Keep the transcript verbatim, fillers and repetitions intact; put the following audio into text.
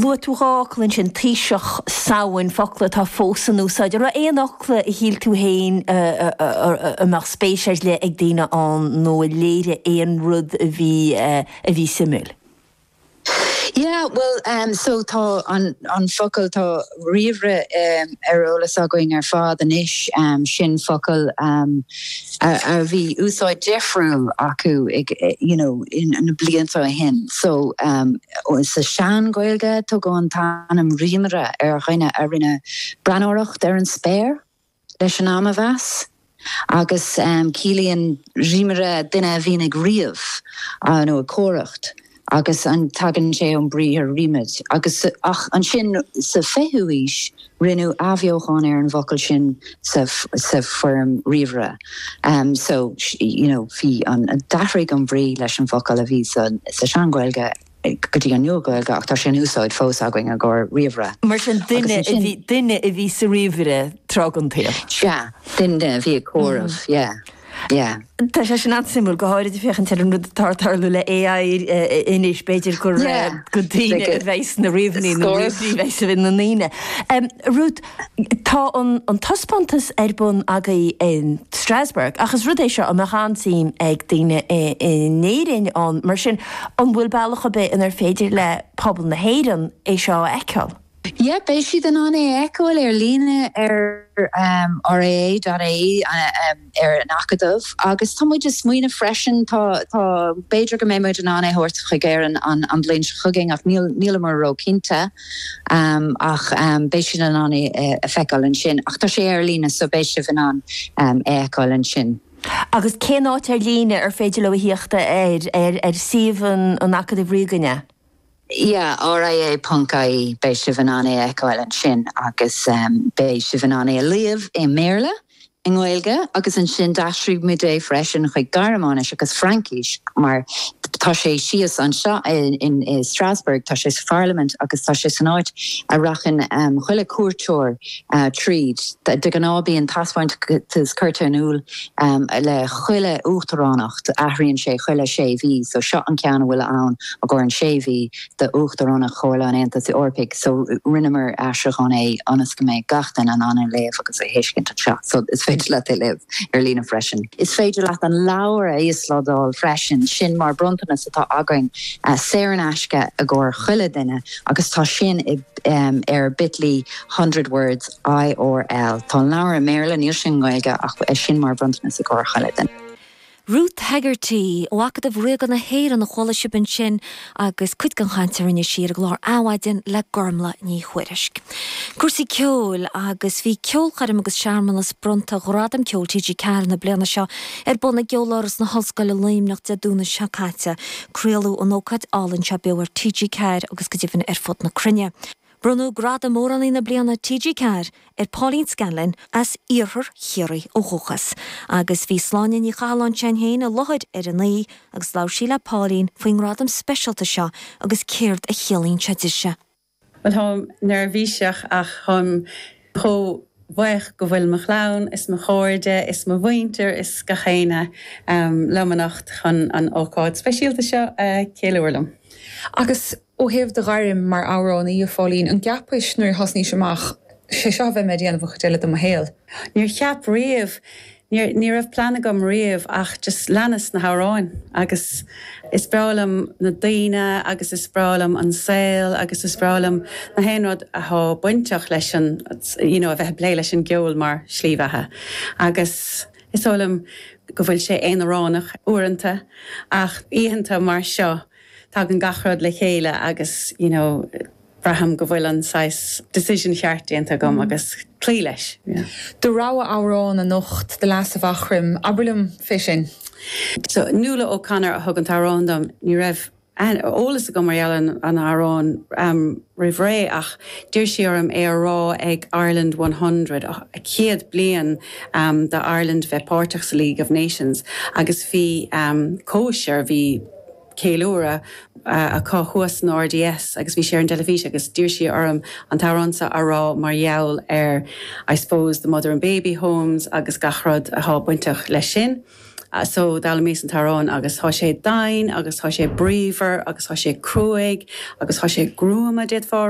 luatúáclann sin tíiseach saoin focla tá fósan úsáid ar éonachla híl tú hain amach spéisiir le ag daine an nó léire éon rud a bhí a bhí simúil. Yeah, well, um, so tá an an focal tá riomhre um, ar olalas agoing ar fád an ish um, sin focal um, a, a bhí úsáid defriú acu ag, you know, in an blianta hin. So um, sa sean goilge tá go an tanam riomre ar chuine ar rinne branóireacht ar an spéir leis an am a bheas. Agus um, cílíonn riomre duine a bhín ag riamh uh, nó a cóireacht. Agus an tagan sé an brí ar rimid. Agus ach an sin sa fehuís rinú aviochán ar an vocal sin sa, sa firm riomhre. Um, so, you know, fi an a dafrig an brí leis an vocal a bhí sa, sa seangoilge gotí an niogoilge ach tá sin úsáid fós agoing a ggur riomhre. Mar sin duine a bhí sa riomhre trágan taobh. Ja, duine a bhí a córamh, yeah. Yeah. Tá sé sin simú go háirid fechan te an tartarú le A I inis beidir gur go dtíine bheits na riomhní na riomhní bheits a bhí na níine. Ruth, tá an tospantas arbun agaí in Strasbourg, achas rud é seo a mechansím ag daine néirin an mar sin an bhfuil bailach a bit in ar féidir le pobl na héireann é seo eiceáil. Ja, bei si den an é ecoil ar líne ar um, R A A dot A E um, ar an acadómh, agus tá muid is smuoine freisin tá tá beidir go méid an an é hort chuigéir an an blin chugging ach níl mar ro cinnte um, ach um, bei si den an é a feicáil an sin ach tá sé ar líne so bei si van an um, écoil an sin. Agus cé áit ar líne ar féidir le híochta ar ar ar síomhan an acadómh ríganne? Yeah, R I A dot I E bei si van an é ecoil an sin agus um, bei si van an é liamh é méle in Gaeilge agus an sin dasrí midé freisin chuig Garmánis agus Frankis mar tá sé sios an seo in, in, in Strasbourg tá sé Parliament agus tá sé san áit a rachan um, chuile cuairteoir uh, tríd de gan ábí an tashaint tus curta an úl um, le chuile uachtaránacht ahraíonn sé chuile sé bhí so seo an ceanna bhfuil ann a gur an sé bhí de uachtaránach chola an antas i orpig so rinnemer asrach an é anas go méid gachtain an an léamh agus a héiscint a chat so is féidir le é libh ar lína freisin. Is féidir leat an láir a isládal freisin sin mar brontanas atá againg uh, séran aisce a gur chuile duine agus tá sin um, ar bitly hundred words I or L. Tá láir a méle níl sin Gaeilge ach sin mar brontanas a gur chuile duine. Ruth Haggerty, ógad a bhrígan na héir an na cholasib an sin agus cuid gan chaintear in siar glár áhaidin le gormla ní chuirisk. Cursaí ceol agus bhí ceol charim agus searmanas bronta gradam ceol T G Carr na bliana seo ar buna geolaras na hoscail a léimnacht a dúna seacáte crealú an ócad álann se beir T G Carr agus go dtífanna ar fud na crinne. Brunú grad am mór na bliana T G Carr ar Pauline Scanlon as íorthar chéirí ó chuchas. Agus bhí sláinin í chaáin sin héin a lochaid ar an naí agus lá sí le Pauline faoin grad am specialta seo agus céird a chéalaín teise. Well hom nervíseach ach hom cho bhaich go bhfuil me chlán, is me chóirde, is me bhainter, is go chéine um, lemanacht chun an ócáid speisialta seo uh, céileúirlam. Agus ó hebh de gairim mar árán í fálín an gapis nuair hasní semach sé seo bheith méid déanamh chuile am héal. Níor cheap riamh, níor rah plana gom riamh ach just lenas na háráin agus is bralam na daine agus is bralam an saoil agus is bralam na héanrad a há buinteach leis an you know, a bheith blé leis an geol mar slíomhethe. Agus is ólam go bhfuil sé éonránach uaireanta ach íhananta mar seo tá an gachrad le chéile agus, you know, braham go bhfuil an sais decision cheartínta gom mm. agus clí leis. Yeah. De ráha árán a nocht de lás a bhachrim, abulim fisin. So, nula ó canar a thugant árán ní raibh ólas a go marhealan an árán um, rih ré ach dúir sí orm é rá ag Ireland one hundred a céad blian um, de Ireland bheith páirteach sa League of Nations agus bhí um, cóisiir bhí céilúra uh, a cá thuas na R D S agus bhí sé an telefís agus dúir sí orm an táransa a rá mar gheall ar I suppose the mother and baby homes agus gachrad a há buinteach leis sin. Uh, so dal més an tarrán agus há sé dain agus há sé bríomhar agus há sé cruaig agus há sé grúama déad fá